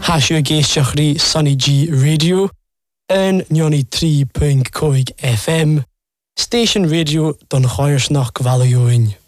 Hasio géisteachrí Sunny G Radio en 93.5 FM, Station Radio don Choirsnach Gvalioin.